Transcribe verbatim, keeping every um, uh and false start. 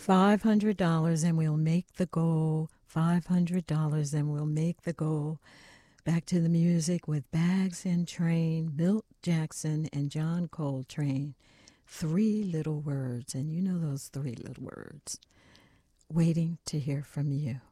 five hundred dollars and we'll make the goal. five hundred dollars and we'll make the goal. Back to the music with Bags and Train, Milt Jackson and John Coltrane. Three little words, and you know those three little words. Waiting to hear from you.